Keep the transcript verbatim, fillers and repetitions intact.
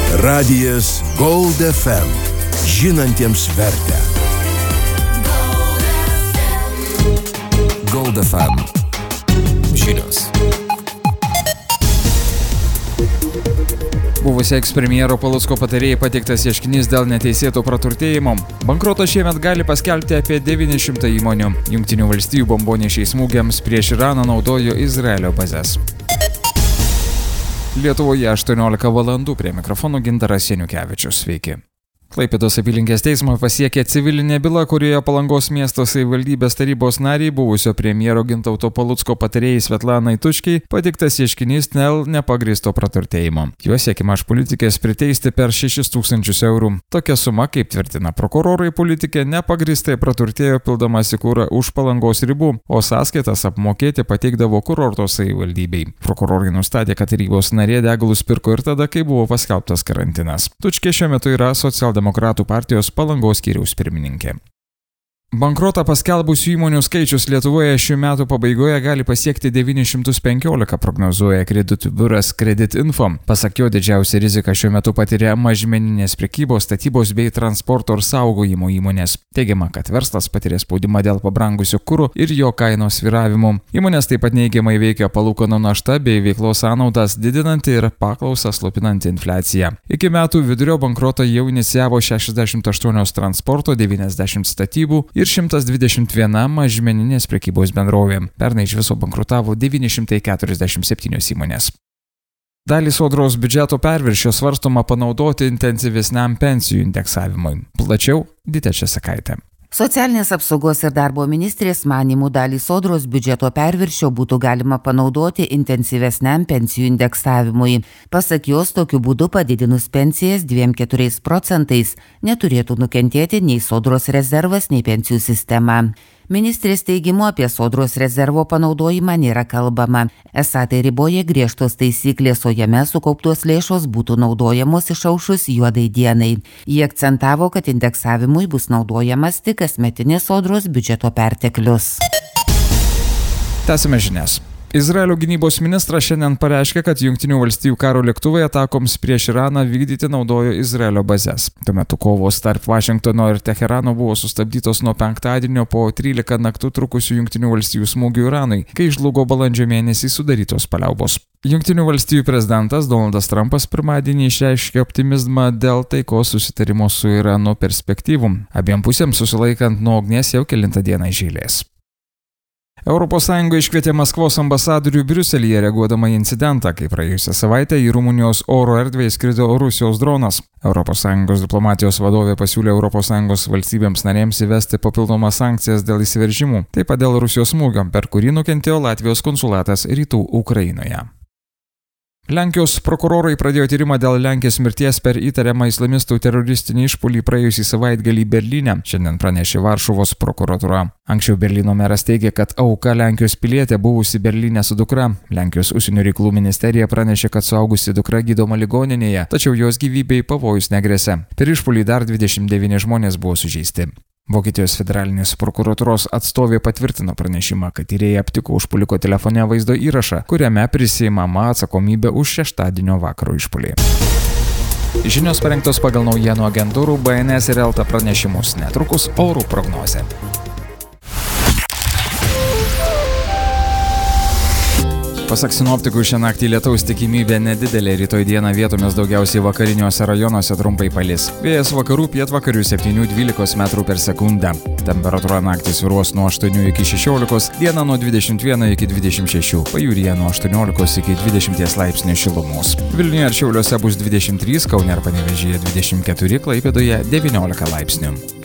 Radijas Gold F M. Žinantiems vertę. Gold F M. Žinios. Buvusio ekspremjero Palucko patarėjai pateiktas ieškinys dėl neteisėto praturtėjimo. Bankroto šiemet gali paskelbti apie devyni šimtai įmonių. Jungtinių valstijų bombonešiai smūgiams prieš Iraną naudojo Izraelio bazes. Lietuvoje aštuoniolika valandų, prie mikrofono Gintaras Janiukevičius. Sveiki. Klaipėdos apylinkės teismą pasiekė civilinė byla, kurioje Palangos miesto savivaldybės tarybos nariai buvusio premjero Gintauto Palucko patarėjai Svetlanai Tučkiai pateiktas ieškinys dėl nepagrįsto praturtėjimo. Juo siekiama iš politikės priteisti per šešis tūkstančius eurų. Tokia suma, kaip tvirtina prokurorai, politikė nepagrįstai praturtėjo pildamasi kurą už Palangos ribų, o sąskaitas apmokėti pateikdavo kurorto savivaldybei. Prokurorai nustatė, kad tarybos narė degalus pirko ir tada, kai buvo paskelbtas karantinas. Tučkė šiuo metu yra socialdemokratų Demokratų partijos Palangos skyriaus pirmininkė. Bankrotą paskelbusių įmonių skaičius Lietuvoje šių metų pabaigoje gali pasiekti devynis šimtus penkiolika, prognozuoja kreditų biuras Credit Info. Pasak jo, didžiausia rizika šiuo metu patiria mažmeninės prekybos, statybos bei transporto ir saugojimo įmonės. Teigiama, kad verslas patiria spaudimą dėl pabrangusio kuro ir jo kainos svyravimų. Įmonės taip pat neigiamai veikia palūkanų našta bei veiklos sąnaudas, didinanti ir paklausą slopinanti infliaciją. Iki metų vidurio bankrotą jau inicijavo šešiasdešimt aštuonios transporto, devyniasdešimt statybų ir šimtas dvidešimt viena mažmeninės prekybos bendrovė. Pernai iš viso bankrutavo devyni šimtai keturiasdešimt septynios įmonės. Dalį sodros biudžeto perviršio svarstoma panaudoti intensyvesniam pensijų indeksavimui. Plačiau Ditė Česakaitė. Socialinės apsaugos ir darbo ministrės manymų dalį sodros biudžeto perviršio būtų galima panaudoti intensyvesniam pensijų indeksavimui. Pasak jos, tokiu būdu padidinus pensijas dviem keturiais procentais neturėtų nukentėti nei sodros rezervas, nei pensijų sistema. Ministrės teigimu apie sodros rezervo panaudojimą nėra kalbama. Esą tai riboja griežtos taisyklės, o jame sukauptos lėšos būtų naudojamos išaušus juodai dienai. Jie akcentavo, kad indeksavimui bus naudojamas tik kasmetinės sodros biudžeto perteklius. Tęsime žinias. Izraelio gynybos ministras šiandien pareiškė, kad Jungtinių valstijų karo lėktuvai atakoms prieš Iraną vykdyti naudojo Izraelio bazes. Tuo metu kovos tarp Vašingtono ir Teherano buvo sustabdytos nuo penktadienio po trylika naktų trukusių Jungtinių valstijų smūgių Iranui, kai žlugo balandžio mėnesį sudarytos paliaubos. Jungtinių valstijų prezidentas Donaldas Trumpas pirmadienį išreiškė optimizmą dėl taikos susitarimo su Iranu perspektyvų, abiem pusėms susilaikant nuo ugnies jau kelintą dieną iš eilės. Europos Sąjunga iškvietė Maskvos ambasadorių Briuselyje reaguodama į incidentą, kai praėjusią savaitę į Rumunijos oro erdvę įskrido Rusijos dronas. Europos Sąjungos diplomatijos vadovė pasiūlė Europos Sąjungos valstybėms narėms įvesti papildomas sankcijas dėl įsiveržimų, taip pat dėl Rusijos smūgio, per kurį nukentėjo Latvijos konsulatas rytų Ukrainoje. Lenkijos prokurorai pradėjo tyrimą dėl Lenkijos mirties per įtariamą islamistų teroristinį išpuolį praėjusį savaitgalį Berlyne, šiandien pranešė Varšuvos prokuratūra. Anksčiau Berlyno meras teigė, kad auka Lenkijos pilietė buvusi Berlyne su dukra. Lenkijos užsienio reikalų ministerija pranešė, kad suaugusi dukra gydoma ligoninėje, tačiau jos gyvybei pavojus negresia. Per išpuolį dar dvidešimt devyni žmonės buvo sužeisti. Vokietijos federalinės prokuratūros atstovė patvirtino pranešimą, kad tyrėjai aptiko užpuoliko telefone vaizdo įrašą, kuriame prisiimama atsakomybė už šeštadienio vakaro išpuolį. Žinios parengtos pagal naujienų agentūrų B N S ir Elta pranešimus, netrukus orų prognozė. Pasak sinoptikų, šią naktį lietaus tikimybė nedidelė, rytoj dieną vietomis daugiausiai vakariniuose rajonuose trumpai palis. Vėjas vakarų pietvakarių septyni dvylika metrų per sekundę. Temperatūra naktį svyruos nuo aštuonių iki šešiolikos, dieną nuo dvidešimt vieno iki dvidešimt šešių, pajūryje nuo aštuoniolikos iki dvidešimt laipsnių šilumos. Vilniuje ir Šiauliuose bus dvidešimt trys, Kaune ir Panevėžyje dvidešimt keturi, Klaipėdoje devyniolika laipsnių.